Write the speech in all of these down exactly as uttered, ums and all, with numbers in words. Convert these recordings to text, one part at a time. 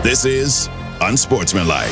This is Unsportsmanlike.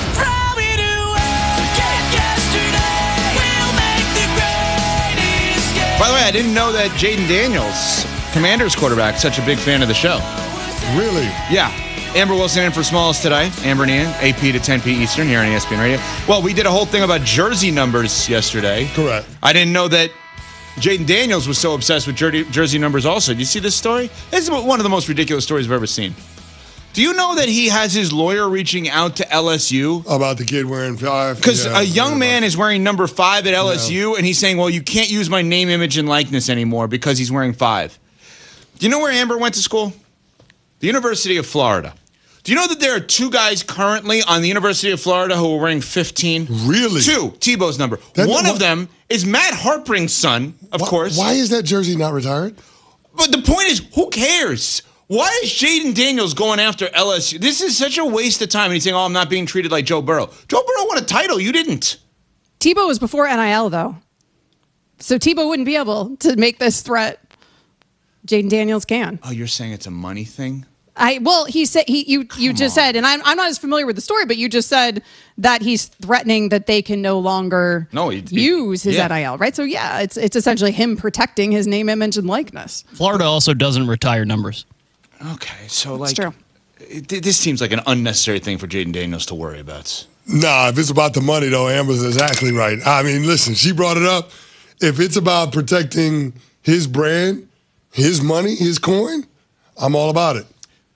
By the way, I didn't know that Jaden Daniels, Commanders quarterback, such a big fan of the show. Really? Yeah. Amber Wilson in for Smalls today. Amber and Ian, eight p to ten p Eastern here on E S P N Radio. Well, we did a whole thing about jersey numbers yesterday. Correct. I didn't know that Jaden Daniels was so obsessed with jersey, jersey numbers also. Did you see this story? This is one of the most ridiculous stories I've ever seen. Do you know that he has his lawyer reaching out to L S U? About the kid wearing five? Because yeah, a young man is wearing number five at L S U, yeah. and he's saying, well, you can't use my name, image, and likeness anymore because he's wearing five. Do you know where Amber went to school? The University of Florida. Do you know that there are two guys currently on the University of Florida who are wearing fifteen? Really? Two. Tebow's number. That, One what, of them is Matt Harpring's son, of wh- course. Why is that jersey not retired? But the point is, who cares? Why is Jaden Daniels going after L S U? This is such a waste of time. And he's saying, oh, I'm not being treated like Joe Burrow. Joe Burrow won a title. You didn't. Tebow was before N I L, though. So Tebow wouldn't be able to make this threat. Jaden Daniels can. Oh, you're saying it's a money thing? I well, he said he you Come you just on. said, and I'm I'm not as familiar with the story, but you just said that he's threatening that they can no longer no, he, he, use his yeah. N I L, right? So yeah, it's it's essentially him protecting his name, image, and likeness. Florida also doesn't retire numbers. Okay, so That's like, true. It, this seems like an unnecessary thing for Jaden Daniels to worry about. Nah, if it's about the money, though, Amber's exactly right. I mean, listen, she brought it up. If it's about protecting his brand, his money, his coin, I'm all about it.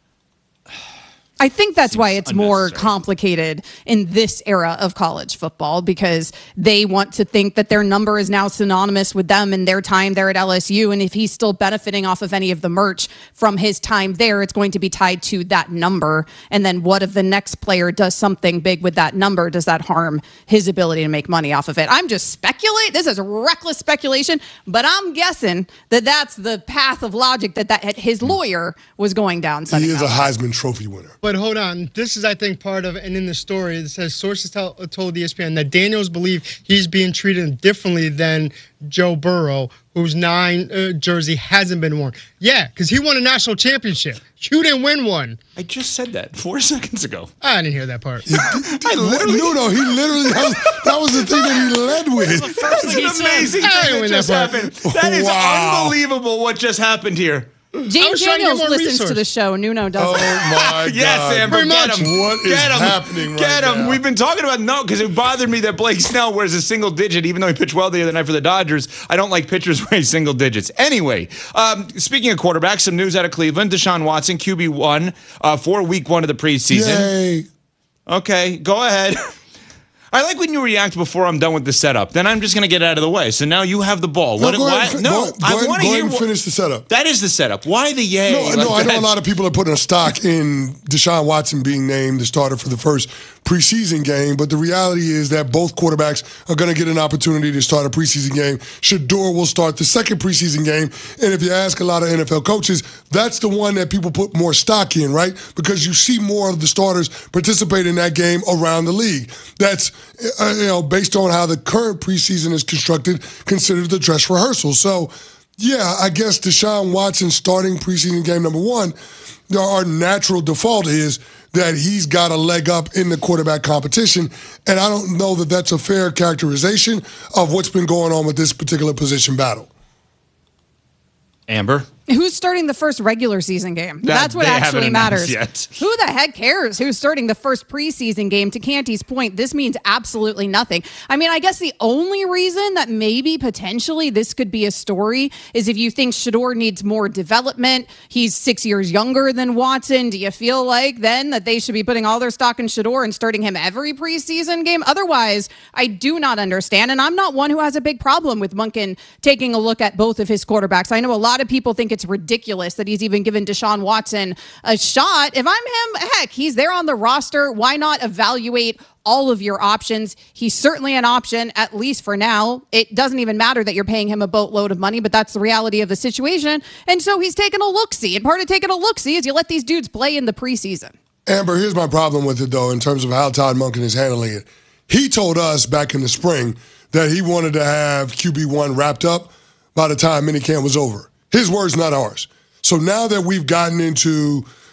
I think that's Seems why it's more unnecessary. complicated in this era of college football, because they want to think that their number is now synonymous with them and their time there at L S U. And if he's still benefiting off of any of the merch from his time there, it's going to be tied to that number. And then what if the next player does something big with that number? Does that harm his ability to make money off of it? I'm just speculating. This is reckless speculation, but I'm guessing that that's the path of logic that, that his lawyer was going down. He is a out. Heisman Trophy winner. But hold on. This is, I think, part of, and in the story, it says sources tell, told E S P N that Daniels believe he's being treated differently than Joe Burrow, whose nine uh, jersey hasn't been worn. Yeah, because he won a national championship. You didn't win one. I just said that four seconds ago. I didn't hear that part. I literally, No, no, he literally, that was, that was the thing that he led with. That's an amazing I thing win that just that part. happened. That is Wow. unbelievable what just happened here. James trying to get Daniels more listens resource. to the show. Nuno doesn't. Oh, my God. Yes, Amber, Pretty get much. him. What is get him. happening right Get him. now? We've been talking about no, because it bothered me that Blake Snell wears a single digit, even though he pitched well the other night for the Dodgers. I don't like pitchers wearing single digits. Anyway, um, speaking of quarterbacks, some news out of Cleveland. Deshaun Watson, Q B one uh, for week one of the preseason. Yay. Okay, go ahead. I like when you react before I'm done with the setup. Then I'm just going to get out of the way. So now you have the ball. No, What? go why, ahead, no, go, go I ahead, want go to ahead hear and what, finish the setup. That is the setup. Why the yay? No, Like, no, I know that's- a lot of people are putting a stock in Deshaun Watson being named the starter for the first preseason game, but the reality is that both quarterbacks are going to get an opportunity to start a preseason game. Shador will start the second preseason game, and if you ask a lot of N F L coaches, that's the one that people put more stock in, right? Because you see more of the starters participate in that game around the league. That's, uh, you know, based on how the current preseason is constructed, considered the dress rehearsal. So, yeah, I guess Deshaun Watson starting preseason game number one, our natural default is that he's got a leg up in the quarterback competition, and I don't know that that's a fair characterization of what's been going on with this particular position battle. Amber? Who's starting the first regular season game? That- That's what they haven't actually announced matters. yet. Who the heck cares who's starting the first preseason game? To Canty's point, this means absolutely nothing. I mean, I guess the only reason that maybe potentially this could be a story is if you think Shador needs more development. He's six years younger than Watson. Do you feel like then that they should be putting all their stock in Shador and starting him every preseason game? Otherwise, I do not understand. And I'm not one who has a big problem with Monken taking a look at both of his quarterbacks. I know a lot of people think it's ridiculous that he's even given Deshaun Watson a shot. If I'm him, heck, he's there on the roster. Why not evaluate all of your options? He's certainly an option, at least for now. It doesn't even matter that you're paying him a boatload of money, but that's the reality of the situation. And so he's taking a look-see. And part of taking a look-see is you let these dudes play in the preseason. Amber, here's my problem with it, though, in terms of how Todd Monken is handling it. He told us back in the spring that he wanted to have Q B one wrapped up by the time minicamp was over. His words, not ours. So now that we've gotten into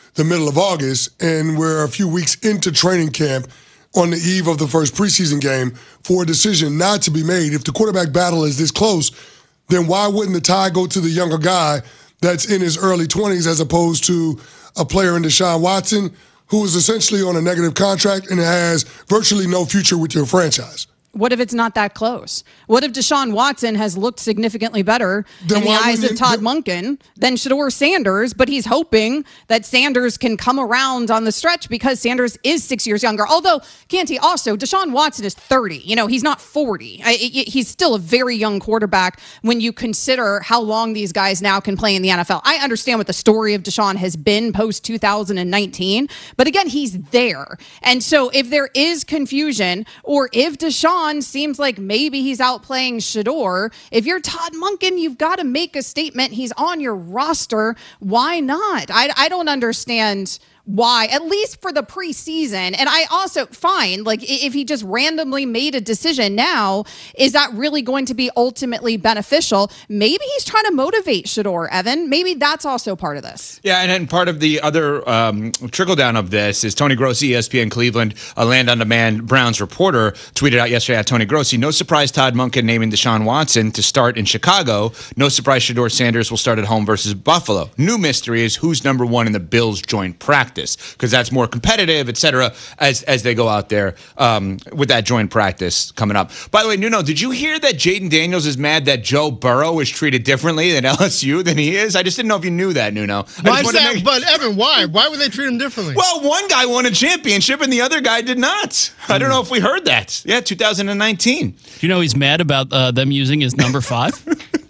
the middle of August, and we're a few weeks into training camp on the eve of the first preseason game for a decision not to be made. If the quarterback battle is this close, then why wouldn't the tie go to the younger guy that's in his early twenties as opposed to a player in Deshaun Watson who is essentially on a negative contract and has virtually no future with your franchise? What if it's not that close? What if Deshaun Watson has looked significantly better Then in the why eyes wouldn't of you- Todd then- Monken than Shedeur Sanders, but he's hoping that Sanders can come around on the stretch because Sanders is six years younger. Although, Canty, also, Deshaun Watson is thirty. You know, he's not forty. I, I, he's still a very young quarterback when you consider how long these guys now can play in the N F L. I understand what the story of Deshaun has been post two thousand nineteen, but again, he's there. And so if there is confusion, or if Deshaun seems like maybe he's outplaying Shedeur, if you're Todd Monken, you've got to make a statement. He's on your roster. Why not? I, I don't understand why, at least for the preseason. And I also, fine, like i- if he just randomly made a decision now, is that really going to be ultimately beneficial? Maybe he's trying to motivate Shedeur, Evan. Maybe that's also part of this. Yeah, and then part of the other um, trickle down of this is Tony Grossi, E S P N Cleveland, a Land on Demand Browns reporter, tweeted out yesterday at Tony Grossi, no surprise Todd Monken naming Deshaun Watson to start in Chicago. No surprise Shedeur Sanders will start at home versus Buffalo. New mystery is who's number one in the Bills joint practice, because that's more competitive, et cetera, as, as they go out there um, with that joint practice coming up. By the way, Nuno, did you hear that Jaden Daniels is mad that Joe Burrow is treated differently than L S U than he is? I just didn't know if you knew that, Nuno. I Why just is wanted to that? make- But Evan, why? Why would they treat him differently? Well, one guy won a championship and the other guy did not. I don't know if we heard that. Yeah, two thousand nineteen. Do you know he's mad about uh, them using his number five?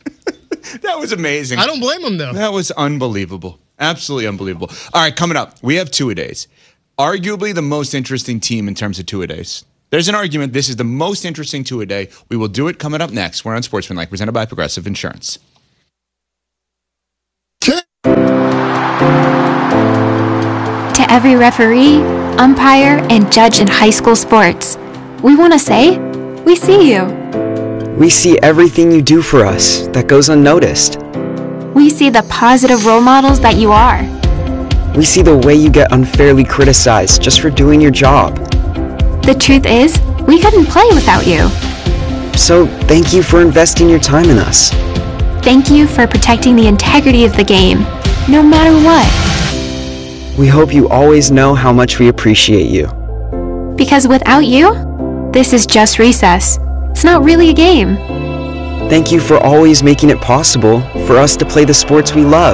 That was amazing. I don't blame him though. That was unbelievable. Absolutely unbelievable. All right, coming up, we have two-a-days. Arguably the most interesting team in terms of two-a-days. There's an argument this is the most interesting two-a-day. We will do it coming up next. We're on Sportsmanlike, presented by Progressive Insurance. To every referee, umpire, and judge in high school sports, we want to say, we see you. We see everything you do for us that goes unnoticed. We see the positive role models that you are. We see the way you get unfairly criticized just for doing your job. The truth is, we couldn't play without you. So thank you for investing your time in us. Thank you for protecting the integrity of the game, no matter what. We hope you always know how much we appreciate you. Because without you, this is just recess. It's not really a game. Thank you for always making it possible for us to play the sports we love.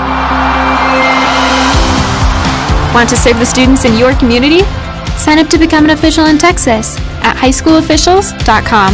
Want to serve the students in your community? Sign up to become an official in Texas at high school officials dot com.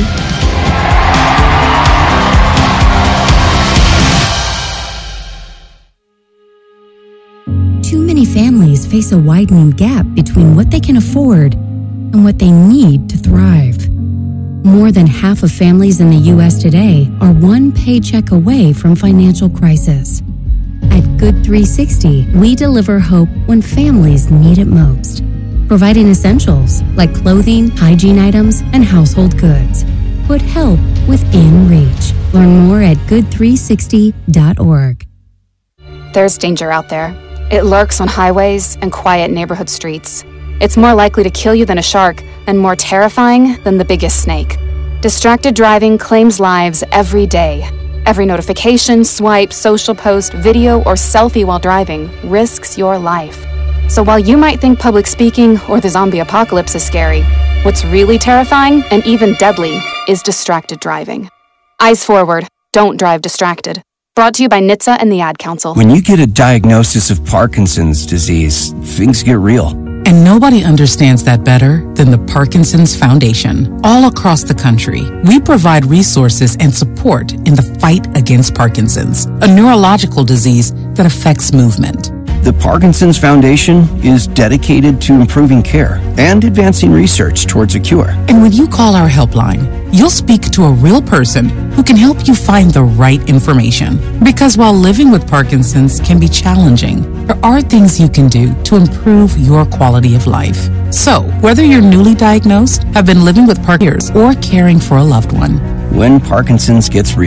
Too many families face a widening gap between what they can afford and what they need to thrive. More than half of families in the U S today are one paycheck away from financial crisis. At Good three sixty, we deliver hope when families need it most, providing essentials like clothing, hygiene items, and household goods. Put help within reach. Learn more at good three sixty dot org. There's danger out there. It lurks on highways and quiet neighborhood streets. It's more likely to kill you than a shark, and more terrifying than the biggest snake. Distracted driving claims lives every day. Every notification, swipe, social post, video, or selfie while driving risks your life. So while you might think public speaking or the zombie apocalypse is scary, what's really terrifying and even deadly is distracted driving. Eyes forward, don't drive distracted. Brought to you by N H T S A and the Ad Council. When you get a diagnosis of Parkinson's disease, things get real. And nobody understands that better than the Parkinson's Foundation. All across the country, we provide resources and support in the fight against Parkinson's, a neurological disease that affects movement. The Parkinson's Foundation is dedicated to improving care and advancing research towards a cure. And when you call our helpline, you'll speak to a real person who can help you find the right information. Because while living with Parkinson's can be challenging, there are things you can do to improve your quality of life. So, whether you're newly diagnosed, have been living with Parkinson's, or caring for a loved one, when Parkinson's gets real,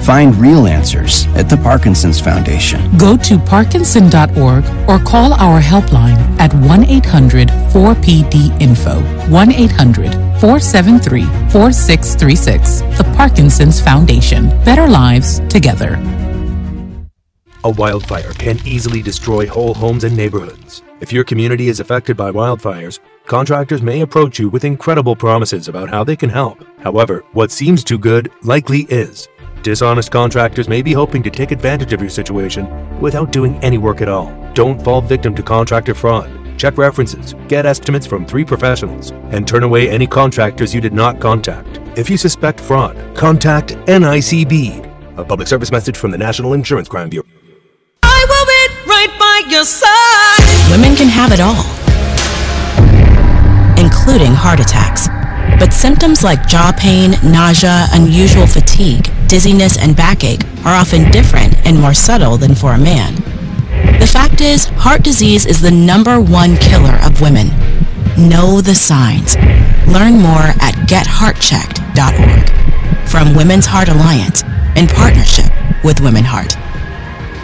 Find real answers at the Parkinson's Foundation. Go to parkinson dot org or call our helpline at one eight hundred four P D info, one eight hundred four seven three four six three six. The Parkinson's Foundation. Better lives together. A wildfire can easily destroy whole homes and neighborhoods. If your community is affected by wildfires, contractors may approach you with incredible promises about how they can help. However, what seems too good likely is. Dishonest contractors may be hoping to take advantage of your situation without doing any work at all. Don't fall victim to contractor fraud. Check references, get estimates from three professionals, and turn away any contractors you did not contact. If you suspect fraud, contact N I C B. A public service message from the National Insurance Crime Bureau. I will be right by your side. Women can have it all, including heart attacks. But symptoms like jaw pain, nausea, unusual fatigue, dizziness, and backache are often different and more subtle than for a man. The fact is, heart disease is the number one killer of women. Know the signs. Learn more at get heart checked dot org. From Women's Heart Alliance, in partnership with Women Heart.